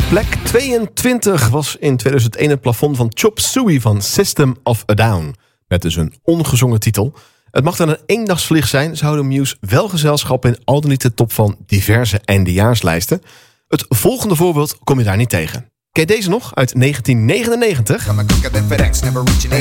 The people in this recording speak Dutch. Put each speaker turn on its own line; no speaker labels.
Plek 22 was in 2001 het plafond van Chop Suey van System of a Down. Met dus een ongezongen titel. Het mag dan een eendagsvlieg zijn, ze houden Muse wel gezelschap in al dan niet de top van diverse eindejaarslijsten. Het volgende voorbeeld kom je daar niet tegen. Ken je deze nog uit 1999?